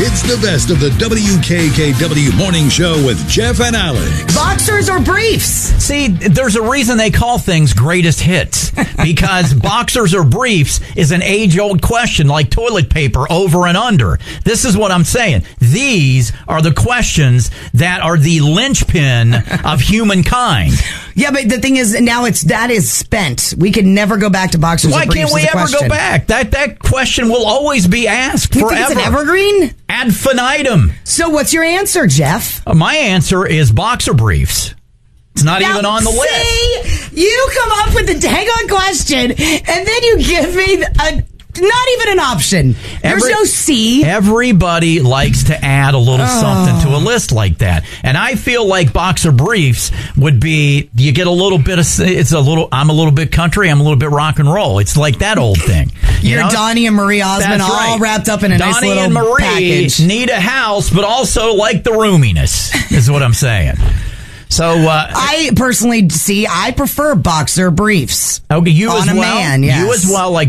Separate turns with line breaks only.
It's the best of the WKKW Morning Show with Jeff and Alex.
Boxers or briefs?
See, there's a reason they call things greatest hits. Because boxers or briefs is an age-old question like toilet paper over and under. This is what I'm saying. These are the questions that are the linchpin of humankind.
Yeah, but the thing is, now that is spent. We can never go back to boxers
Why
or briefs.
can't we ever go back? That question will always be asked
You
forever.
think it's an evergreen?
Ad infinitum.
So what's your answer, Jeff?
My answer is boxer briefs. It's not even on the list.
See, you come up with the dang on question, and then you give me not even an option. There's no C.
Everybody likes to add a little something to a list like that. And I feel like boxer briefs would be, you get a little bit of, I'm a little bit country, I'm a little bit rock and roll. It's like that old thing.
You're Donnie and Marie Osmond
That's
all
right.
wrapped up in a nice
Donnie
little
and Marie
package.
need a house, but also like the roominess, is what I'm saying. So
I personally I prefer boxer briefs.
Okay, you
on
as
a
well.
Man, yes.
You as well, like